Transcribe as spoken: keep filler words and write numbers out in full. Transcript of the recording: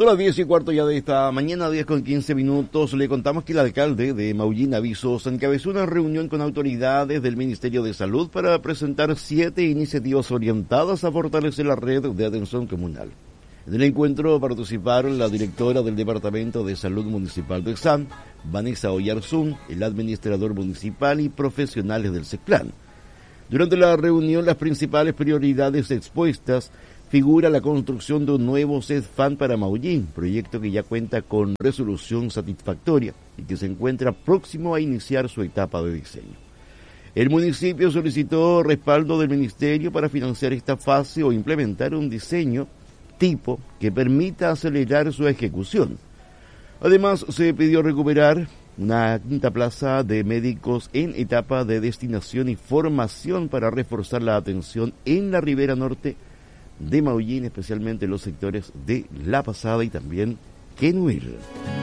las diez y cuarto ya de esta mañana, diez con quince minutos, le contamos que el alcalde de Maullín, Avisos, encabezó una reunión con autoridades del Ministerio de Salud para presentar siete iniciativas orientadas a fortalecer la red de atención comunal. En el encuentro participaron la directora del Departamento de Salud Municipal de Exam, Vanessa Oyarzún, el administrador municipal y profesionales del SECPLAN. Durante la reunión, las principales prioridades expuestas figura la construcción de un nuevo CEDFAN para Maullín, proyecto que ya cuenta con resolución satisfactoria y que se encuentra próximo a iniciar su etapa de diseño. El municipio solicitó respaldo del Ministerio para financiar esta fase o implementar un diseño tipo que permita acelerar su ejecución. Además, se pidió recuperar una quinta plaza de médicos en etapa de destinación y formación para reforzar la atención en la ribera norte de Maullín, especialmente en los sectores de La Pasada y también Quenuir.